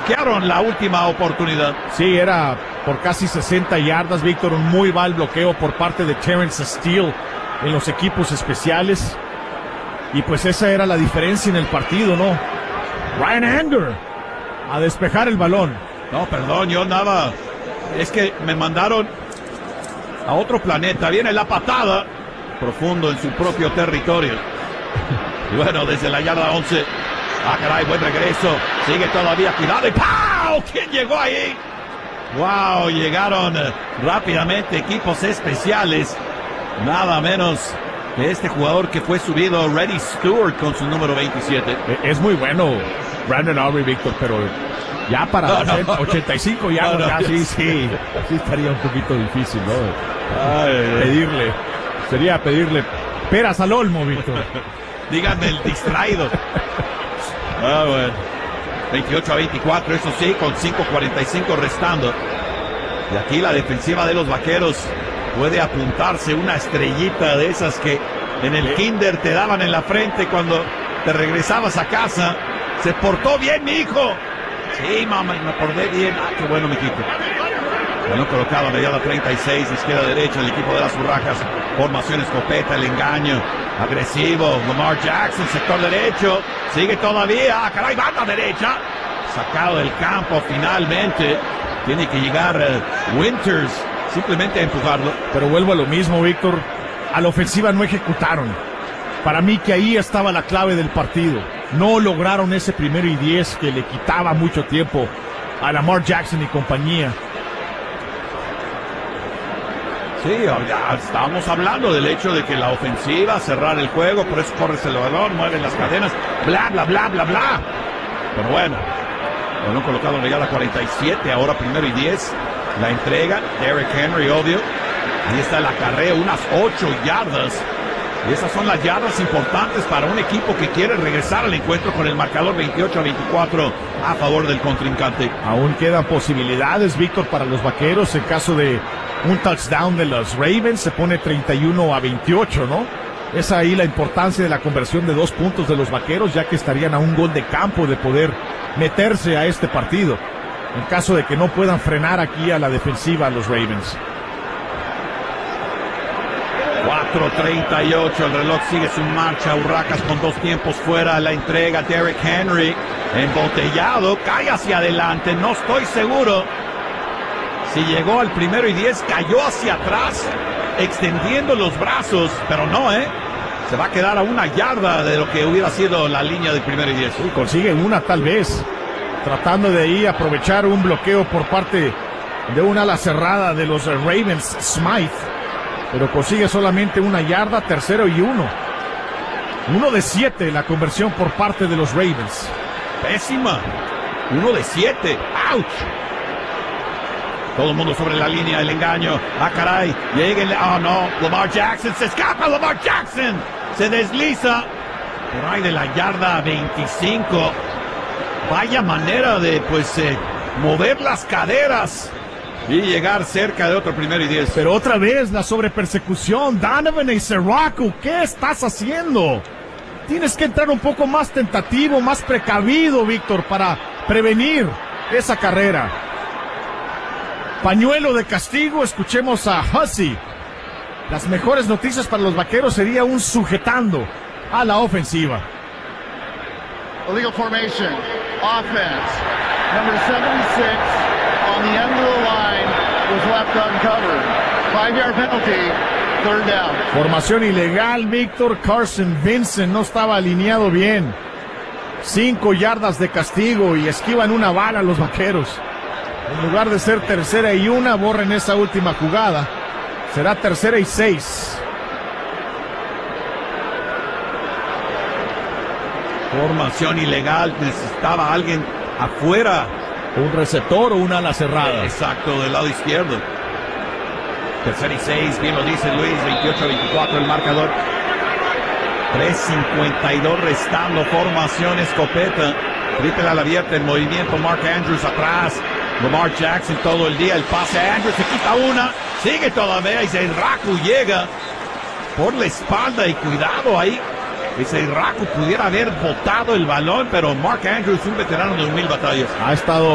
bloquearon la última oportunidad. Sí, era por casi 60 yardas, Víctor, un muy mal bloqueo por parte de Terrence Steele en los equipos especiales. Y pues esa era la diferencia en el partido, ¿no? Ryan Anger a despejar el balón. No, perdón, yo nada. Es que me mandaron a otro planeta. Viene la patada profundo en su propio territorio. Y bueno, desde la yarda 11. Ah, caray, buen regreso. Sigue todavía, cuidado y ¡pau! ¿Quién llegó ahí? Wow, llegaron rápidamente equipos especiales. Nada menos que este jugador que fue subido, Reddy Stewart, con su número 27. Es muy bueno Brandon Aubrey, Víctor, pero ya para 85 yardas, sí estaría un poquito difícil, ¿no? Sería pedirle peras al olmo, Víctor. Díganme el distraído. Bueno. 28-24, eso sí, con 5:45 restando. Y aquí la defensiva de los Vaqueros puede apuntarse una estrellita de esas que en el kinder te daban en la frente cuando te regresabas a casa. Se portó bien, mi hijo. Sí, mamá, me porté bien. Ah, qué bueno, mijito. Bueno, colocado a la yarda 36, izquierda-derecha, el equipo de las Urracas. Formación escopeta, el engaño. Agresivo, Lamar Jackson, sector derecho. Sigue todavía. Ah, caray, banda derecha. Sacado del campo finalmente. Tiene que llegar Winters. Simplemente a empujarlo. Pero vuelvo a lo mismo, Víctor. A la ofensiva no ejecutaron. Para mí que ahí estaba la clave del partido. No lograron ese 1º y 10 que le quitaba mucho tiempo a Lamar Jackson y compañía. Sí, ya estábamos hablando del hecho de que la ofensiva, cerrar el juego, por eso corres el balón, mueven las cadenas, bla, bla, bla, bla, bla. Pero bueno, balón colocado en la yarda 47, ahora 1º y 10. La entrega, Derrick Henry, obvio. Ahí está el acarreo, unas 8 yardas. Y esas son las yardas importantes para un equipo que quiere regresar al encuentro con el marcador 28-24 a favor del contrincante. Aún quedan posibilidades, Víctor, para los Vaqueros. En caso de un touchdown de los Ravens, se pone 31-28, ¿no? Es ahí la importancia de la conversión de 2 puntos de los Vaqueros, ya que estarían a un gol de campo de poder meterse a este partido. En caso de que no puedan frenar aquí a la defensiva los Ravens. 4:38, el reloj sigue su marcha. Urracas con 2 tiempos fuera. La entrega, Derrick Henry, embotellado, cae hacia adelante. No estoy seguro si llegó al 1º y 10, cayó hacia atrás, extendiendo los brazos, pero no, se va a quedar a 1 yarda de lo que hubiera sido la línea del 1º y 10. Sí, consigue una tal vez, tratando de ahí aprovechar un bloqueo por parte de una ala cerrada de los Ravens, Smythe, pero consigue solamente 1 yarda, 3º y 1. 1 de 7 la conversión por parte de los Ravens. Pésima. 1 de 7. ¡Auch! Todo el mundo sobre la línea, el engaño. Ah, caray. Lleguen. Oh, no. Lamar Jackson. Se escapa Lamar Jackson. Se desliza por ahí de la yarda 25. Vaya manera de, mover las caderas y llegar cerca de otro 1º y 10. Pero otra vez la sobrepersecución. Donovan y Serraku, ¿qué estás haciendo? Tienes que entrar un poco más tentativo, más precavido, Víctor, para prevenir esa carrera. Pañuelo de castigo, escuchemos a Hussey. Las mejores noticias para los Vaqueros sería un sujetando a la ofensiva. Illegal formation, offense, number 76 on the end of the line was left uncovered. 5-yard penalty, 3rd down. Formación ilegal, Víctor. Carson Vincent no estaba alineado bien. 5 yardas de castigo y esquivan una bala a los Vaqueros. En lugar de ser 3ª y 1, borren esa última jugada. Será 3ª y 6. Formación ilegal, necesitaba alguien afuera. Un receptor o una ala cerrada. Exacto, del lado izquierdo. 3ª y 6, bien lo dice Luis, 28-24 el marcador. 3:52 restando, formación escopeta. Triple a la abierta, el movimiento, Mark Andrews atrás. Lamar Jackson todo el día, el pase a Andrews, se quita una, sigue todavía y Serraku llega por la espalda y cuidado ahí. Serraku pudiera haber botado el balón, pero Mark Andrews, un veterano de 1000 batallas. Ha estado